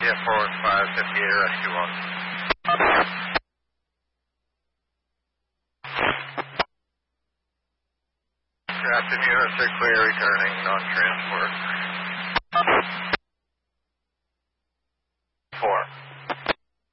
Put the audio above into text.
Yeah, 41558, rescue 1. Captain, units are clear, returning, non-transport.